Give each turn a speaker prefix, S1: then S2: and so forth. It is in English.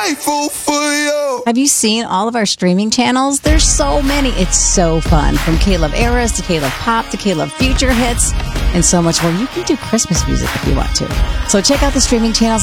S1: grateful for you.
S2: Have you seen all of our streaming channels? There's so many. It's so fun. From K-Love Eras to K-Love Pop to K-Love Future Hits and so much more. You can do Christmas music if you want to. So check out the streaming channels